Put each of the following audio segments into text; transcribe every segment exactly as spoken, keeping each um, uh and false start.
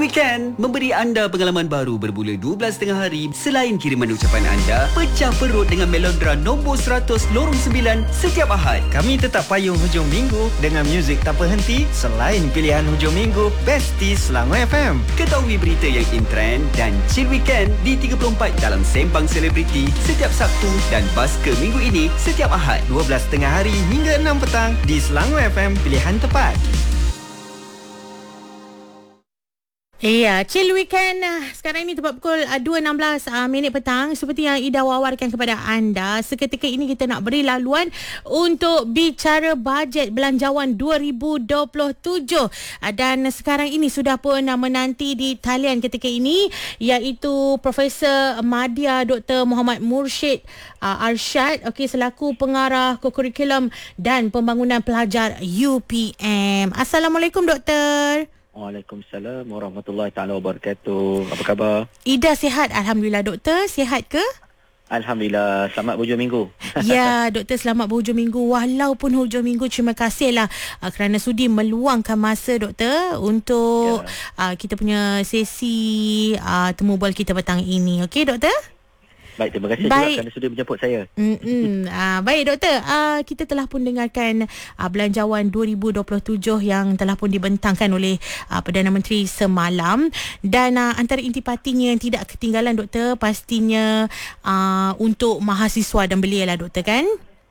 Weekend memberi anda pengalaman baru bermula dua belas tengah hari. Selain kiriman ucapan anda, pecah perut dengan Melondra nombor seratus lorong sembilan setiap Ahad. Kami tetap payung hujung minggu dengan muzik tak berhenti selain pilihan hujung minggu Besti Selangor F M. Ketahui berita yang in trend dan Chill Weekend di tiga puluh empat dalam Sembang Selebriti setiap Sabtu dan Baska minggu ini setiap Ahad. dua belas tengah hari hingga enam petang di Selangor F M, pilihan tepat. Ya, Chill Weekend sekarang ini tepat pukul dua enam belas uh, minit petang. Seperti yang Ida wawarkan kepada anda, seketika ini kita nak beri laluan untuk bicara bajet belanjawan dua ribu dua puluh tujuh. Uh, dan sekarang ini sudah pun uh, menanti di talian ketika ini, iaitu Profesor Madya Doktor Muhammad Mursyid uh, Arsyad, okay, selaku pengarah kurikulum dan pembangunan pelajar U P M. Assalamualaikum Doktor. Waalaikumsalam warahmatullahi taala wabarakatuh. Apa khabar? Ida sihat, alhamdulillah. Doktor, sihat ke? Alhamdulillah, selamat berhujung minggu. Ya, Doktor, selamat berhujung minggu. Walaupun hujung minggu, terima kasihlah uh, kerana sudi meluangkan masa Doktor untuk ya. uh, kita punya sesi uh, temu bual kita petang ini. Okey Doktor? Baik, terima kasih baik. juga kerana sudah menjemput saya. uh, Baik Doktor, uh, kita telah pun dengarkan uh, belanjawan dua ribu dua puluh tujuh yang telah pun dibentangkan oleh uh, Perdana Menteri semalam. Dan uh, antara intipatinya yang tidak ketinggalan Doktor, pastinya uh, untuk mahasiswa dan belia lah Doktor, kan?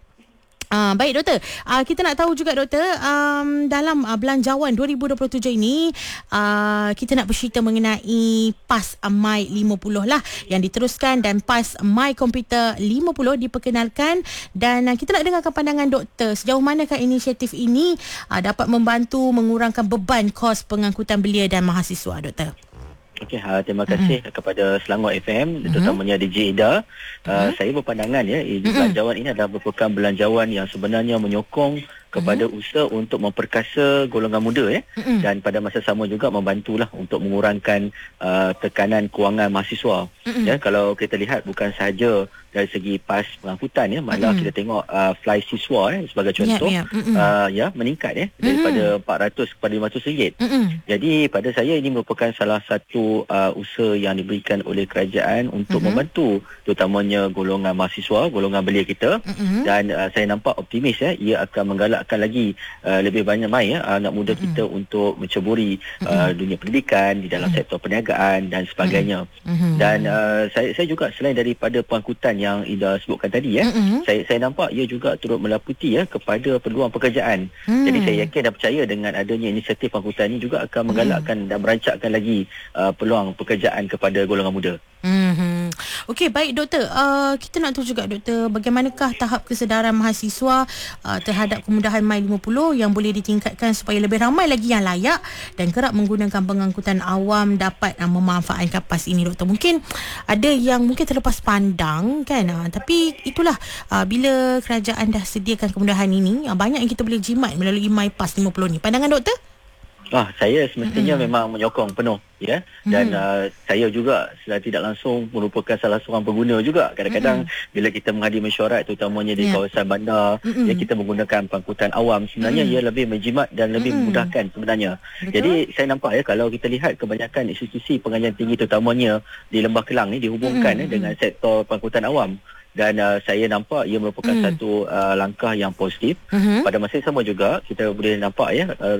Uh, baik Doktor, uh, kita nak tahu juga Doktor, um, dalam uh, belanjawan dua ribu dua puluh tujuh ini uh, kita nak bercerita mengenai PAS My lima puluh lah yang diteruskan, dan PAS My Komputer lima puluh diperkenalkan. Dan uh, kita nak dengarkan pandangan Doktor, sejauh manakah inisiatif ini uh, dapat membantu mengurangkan beban kos pengangkutan belia dan mahasiswa Doktor? Okey, uh, terima kasih mm-hmm. kepada Selangor F M, mm-hmm. terutamanya D J Ida. Uh, mm-hmm. Saya berpandangan ya, mm-hmm. belanjawan ini adalah merupakan belanjawan yang sebenarnya menyokong kepada mm-hmm. usaha untuk memperkasa golongan muda ya, mm-hmm. dan pada masa sama juga membantulah untuk mengurangkan uh, tekanan kewangan mahasiswa. Mm-hmm. Ya, kalau kita lihat bukan sahaja dari segi PAS pengangkutan ya, malah mm-hmm. kita tengok uh, fly siswa ya, sebagai contoh yeah, yeah. Mm-hmm. Uh, ya meningkat ya daripada mm-hmm. empat ratus kepada lima ratus ringgit. Mm-hmm. Jadi pada saya ini merupakan salah satu uh, usaha yang diberikan oleh kerajaan untuk mm-hmm. membantu terutamanya golongan mahasiswa, golongan belia kita. Mm-hmm. Dan uh, saya nampak optimis ya, ia akan menggalakkan lagi uh, lebih banyak mai ya anak muda mm-hmm. kita untuk menceburi uh, mm-hmm. dunia pendidikan di dalam mm-hmm. sektor perniagaan dan sebagainya. Mm-hmm. Dan uh, saya saya juga selain daripada pengangkutan yang Ida sebutkan tadi ya, mm-hmm. saya saya nampak ia juga turut melaputi ya kepada peluang pekerjaan. Mm. Jadi saya yakin dan percaya dengan adanya inisiatif pengangkutan ini juga akan menggalakkan mm. dan merancakkan lagi uh, peluang pekerjaan kepada golongan muda. Mm-hmm. Okey, baik Doktor. Uh, kita nak tahu juga Doktor, bagaimanakah tahap kesedaran mahasiswa uh, terhadap kemudahan My lima puluh yang boleh ditingkatkan supaya lebih ramai lagi yang layak dan kerap menggunakan pengangkutan awam dapat uh, memanfaatkan PAS ini Doktor. Mungkin ada yang mungkin terlepas pandang kan, uh, tapi itulah uh, bila kerajaan dah sediakan kemudahan ini, uh, banyak yang kita boleh jimat melalui My PAS lima puluh ni. Pandangan Doktor? Ah, saya semestinya mm-hmm. memang menyokong penuh ya, dan mm-hmm. uh, saya juga secara tidak langsung merupakan salah seorang pengguna juga. Kadang-kadang mm-hmm. bila kita menghadiri mesyuarat terutamanya di yeah. kawasan bandar, mm-hmm. ya kita menggunakan pangkutan awam, sebenarnya mm-hmm. ia lebih menjimat dan lebih mm-hmm. memudahkan sebenarnya. Betul? Jadi saya nampak ya, kalau kita lihat kebanyakan institusi pengajian tinggi terutamanya di Lembah Kelang ni dihubungkan mm-hmm. ya, dengan sektor pangkutan awam. Dan uh, saya nampak ia merupakan mm. satu uh, langkah yang positif. Mm-hmm. Pada masa yang sama juga kita boleh nampak ya, uh,